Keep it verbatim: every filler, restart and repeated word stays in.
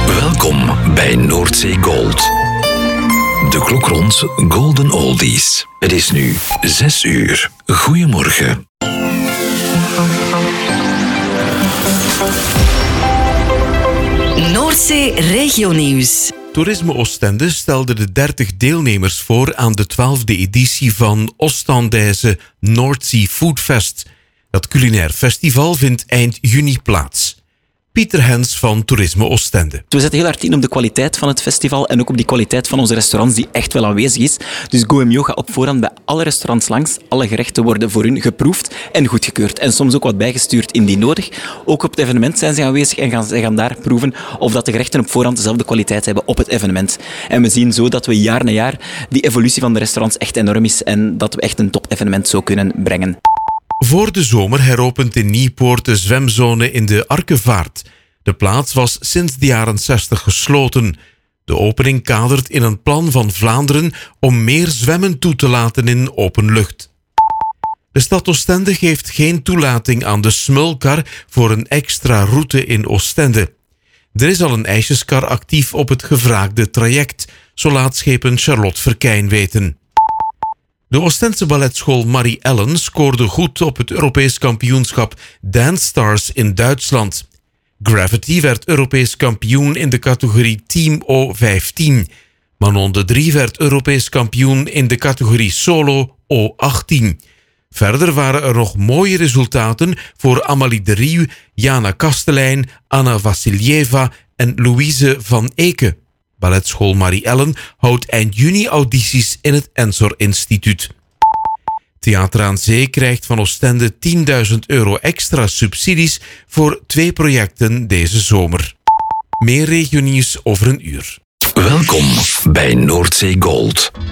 Welkom bij Noordzee Gold. De klok rond Golden Oldies. Het is nu zes uur. Goedemorgen. Noordzee Regionieuws. Toerisme Oostende stelde de dertig deelnemers voor aan de twaalfde editie van Oostendijse Noordzee Food Fest. Dat culinair festival vindt eind juni plaats. Pieter Hens van Toerisme Oostende. We zetten heel hard in op de kwaliteit van het festival en ook op die kwaliteit van onze restaurants die echt wel aanwezig is. Dus Go M J O gaat op voorhand bij alle restaurants langs. Alle gerechten worden voor hun geproefd en goedgekeurd. En soms ook wat bijgestuurd indien nodig. Ook op het evenement zijn ze aanwezig en gaan, ze gaan daar proeven of dat de gerechten op voorhand dezelfde kwaliteit hebben op het evenement. En we zien zo dat we jaar na jaar die evolutie van de restaurants echt enorm is en dat we echt een top-evenement zo kunnen brengen. Voor de zomer heropent in Nieuwpoort de zwemzone in de Arkevaart. De plaats was sinds de jaren zestig gesloten. De opening kadert in een plan van Vlaanderen om meer zwemmen toe te laten in open lucht. De stad Oostende geeft geen toelating aan de smulkar voor een extra route in Oostende. Er is al een ijsjeskar actief op het gevraagde traject, zo laat schepen Charlotte Verkijn weten. De Oostense balletschool Marie Ellen scoorde goed op het Europees kampioenschap Dance Stars in Duitsland. Gravity werd Europees kampioen in de categorie Team O vijftien. Manon de Drie werd Europees kampioen in de categorie Solo O achttien. Verder waren er nog mooie resultaten voor Amalie de Rieu, Jana Kastelein, Anna Vassilieva en Louise van Eke. Balletschool Marie Ellen houdt eind juni audities in het Ensor Instituut. Theater aan Zee krijgt van Oostende tienduizend euro extra subsidies voor twee projecten deze zomer. Meer regionieuws over een uur. Welkom bij Noordzee Gold.